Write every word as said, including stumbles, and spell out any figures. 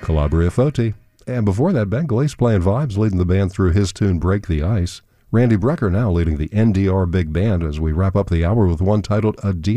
Calabria Foti. And before that, Ben Glees playing vibes, leading the band through his tune Break the Ice. Randy Brecker now leading the N D R Big Band as we wrap up the hour with one titled A D